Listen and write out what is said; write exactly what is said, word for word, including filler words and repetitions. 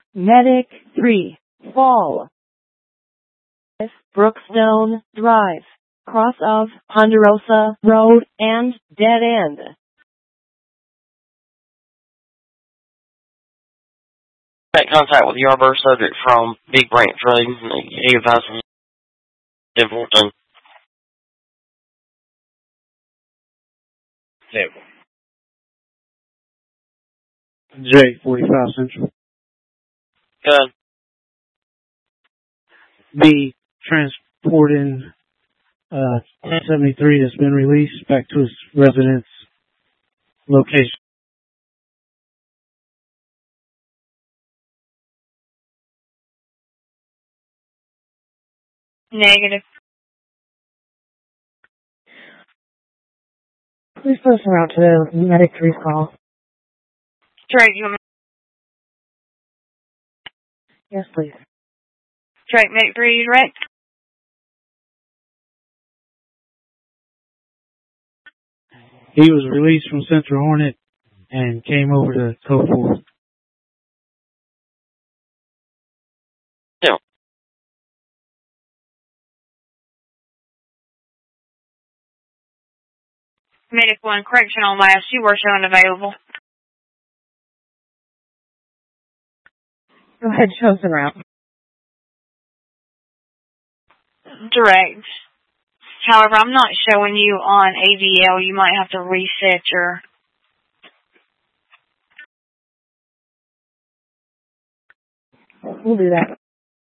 Medic three, Fall. Brookstone Drive, cross of Ponderosa Road and dead end. Make contact with Yarborough subject from Big Branch Road. He advises Templeton. J forty-five Central. Good. B transporting uh seventy-three that's been released back to its residence location. Negative. Please post a route to the Medic three call. Drake, you want me? Yes, please. Drake, Medic three, direct. He was released from Central Hornet and came over to Code four. Yeah. Medic one, correctional last. You were showing available. Go ahead, chosen route. Direct. However, I'm not showing you on A D L. You might have to reset your... We'll do that.